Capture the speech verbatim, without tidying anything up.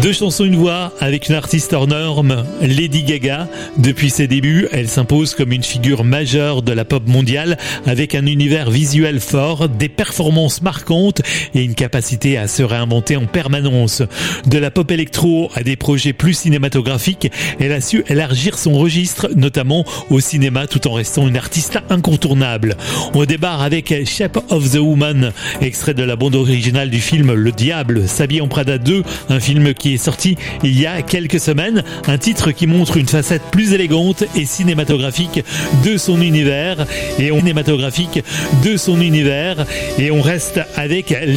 Deux chansons, une voix, avec une artiste hors norme, Lady Gaga. Depuis ses débuts, elle s'impose comme une figure majeure de la pop mondiale, avec un univers visuel fort, des performances marquantes et une capacité à se réinventer en permanence. De la pop électro à des projets plus cinématographiques, elle a su élargir son registre, notamment au cinéma, tout en restant une artiste incontournable. On débarre avec Shape of the Woman, extrait de la bande originale du film Le Diable s'habille en Prada deux, un film qui est sorti il y a quelques semaines, un titre qui montre une facette plus élégante et cinématographique de son univers, et on cinématographique de son univers, et on reste avec